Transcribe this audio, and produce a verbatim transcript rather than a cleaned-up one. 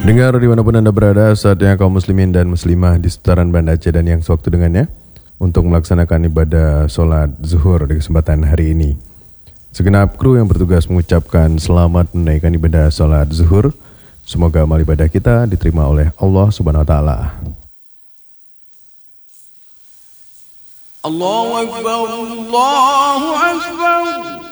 Dengar dimanapun Anda berada, saatnya kaum muslimin dan muslimah di seputaran Banda Aceh dan yang sewaktu dengannya untuk melaksanakan ibadah sholat zuhur di kesempatan hari ini. Segenap kru yang bertugas mengucapkan selamat menunaikan ibadah sholat zuhur. Semoga amal ibadah kita diterima oleh Allah Subhanahu Wa Taala. Allahu Akbar, Allahu Akbar.